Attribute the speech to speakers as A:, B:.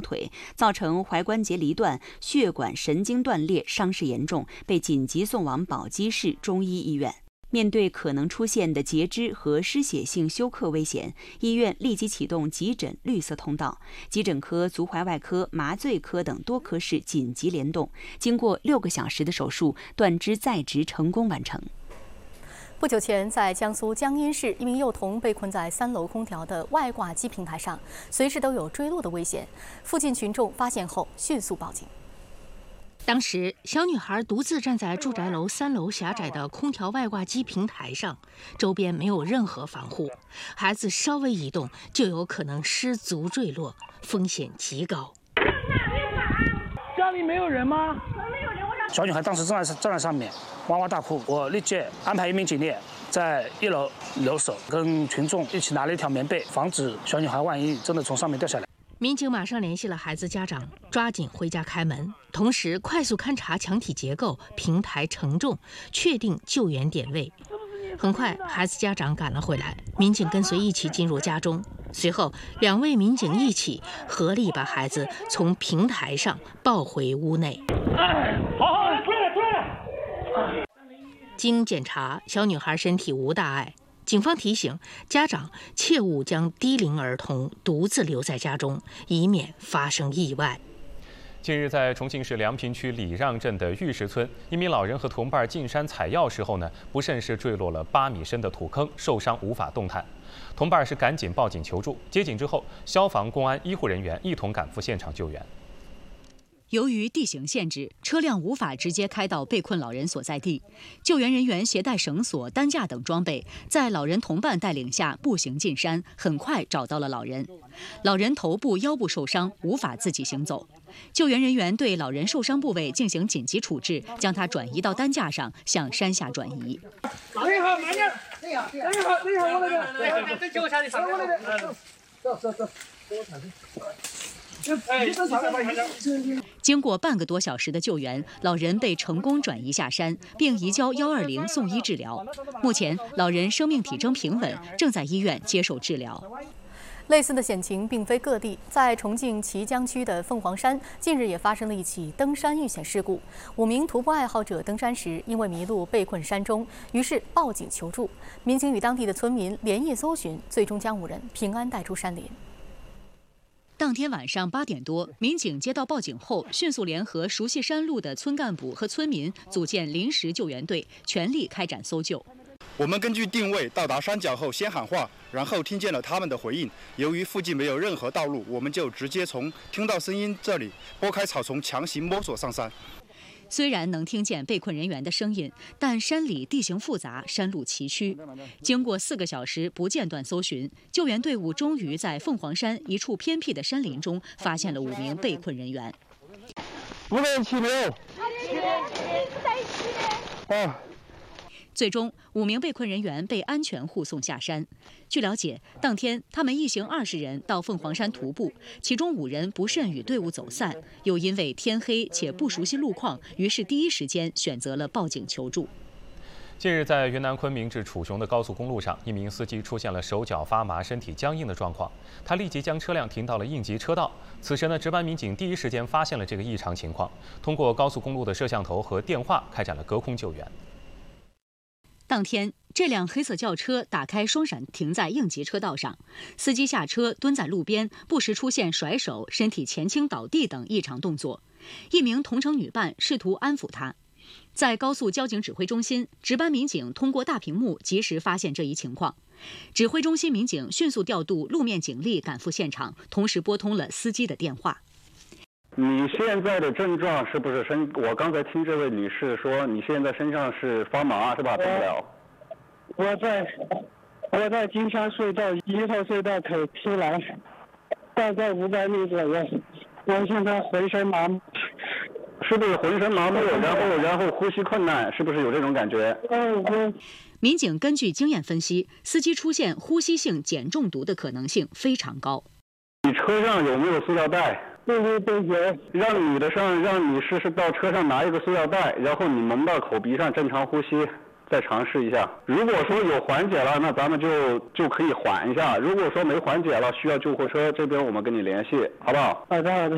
A: 腿，造成踝关节离断、血管神经断裂，伤势严重，被紧急送往宝鸡市中医医院。面对可能出现的截肢和失血性休克危险，医院立即启动急诊绿色通道，急诊科、足踝外科、麻醉科等多科室紧急联动，经过6个小时的手术，断肢再植成功完成。
B: 不久前，在江苏江阴市，一名幼童被困在3楼空调的外挂机平台上，随时都有坠落的危险。附近群众发现后迅速报警。
C: 当时，小女孩独自站在住宅楼3楼狭窄的空调外挂机平台上，周边没有任何防护，孩子稍微移动就有可能失足坠落，风险极高。
D: 家里没有人吗？小女孩当时站在上面，哇哇大哭。我立即安排1名警力在1楼留守，跟群众一起拿了一条棉被，防止小女孩万一真的从上面掉下来。
C: 民警马上联系了孩子家长，抓紧回家开门，同时快速勘查墙体结构、平台承重，确定救援点位。很快，孩子家长赶了回来，民警跟随一起进入家中。随后，2位民警一起合力把孩子从平台上抱回屋内。
D: 好，出来！
C: 经检查，小女孩身体无大碍。警方提醒家长切勿将低龄儿童独自留在家中，以免发生意外。
E: 近日，在重庆市梁平区礼让镇的玉石村，一名老人和同伴进山采药时候不慎是坠落了8米深的土坑，受伤无法动弹。同伴是赶紧报警求助，接警之后，消防、公安、医护人员一同赶赴现场救援。
F: 由于地形限制，车辆无法直接开到被困老人所在地。救援人员携带绳索、担架等装备，在老人同伴带领下步行进山，很快找到了老人。老人头部、腰部受伤，无法自己行走。救援人员对老人受伤部位进行紧急处置，将他转移到担架上，向山下转移。
D: 等一会儿，慢点。等一会儿，我那边。再救下去，上我那边。走。
F: 经过半个多小时的救援，老人被成功转移下山，并移交120送医治疗。目前，老人生命体征平稳，正在医院接受治疗。
B: 类似的险情并非各地，在重庆綦江区的凤凰山，近日也发生了一起登山遇险事故。5名徒步爱好者登山时因为迷路被困山中，于是报警求助。民警与当地的村民连夜搜寻，最终将5人平安带出山林。
F: 当天晚上8点多，民警接到报警后，迅速联合熟悉山路的村干部和村民，组建临时救援队，全力开展搜救。
G: 我们根据定位到达山脚后先喊话，然后听见了他们的回应。由于附近没有任何道路，我们就直接从听到声音这里拨开草丛，强行摸索上山。
F: 虽然能听见被困人员的声音，但山里地形复杂，山路崎岖。经过4个小时不间断搜寻，救援队伍终于在凤凰山一处偏僻的山林中发现了5名被困人员。
D: 5个人齐没有？
F: 最终，5名被困人员被安全护送下山。据了解，当天他们一行20人到凤凰山徒步，其中5人不慎与队伍走散，又因为天黑且不熟悉路况，于是第一时间选择了报警求助。
E: 近日，在云南昆明至楚雄的高速公路上，一名司机出现了手脚发麻、身体僵硬的状况，他立即将车辆停到了应急车道。此时值班民警第一时间发现了这个异常情况，通过高速公路的摄像头和电话开展了隔空救援。
F: 当天，这辆黑色轿车打开双闪停在应急车道上，司机下车蹲在路边，不时出现甩手、身体前倾倒地等异常动作。一名同乘女伴试图安抚他。在高速交警指挥中心，值班民警通过大屏幕及时发现这一情况。指挥中心民警迅速调度路面警力赶赴现场，同时拨通了司机的电话。
G: 你现在的症状是不是我刚才听这位女士说，你现在身上是发麻是吧？动不了。
H: 我在金山隧道1号隧道口出来，大概500米左右。我现在浑身麻木。
G: 是不是浑身麻木，然后呼吸困难，是不是有这种感觉？
F: 民警根据经验分析，司机出现呼吸性碱中毒的可能性非常高。
G: 你车上有没有塑料袋？
H: 对，有。
G: 让你试试到车上拿一个塑料袋，然后你蒙到口鼻上正常呼吸，再尝试一下。如果说有缓解了，那咱们就可以缓一下；如果说没缓解了，需要救护车，这边我们跟你联系，好不好？
H: 好的。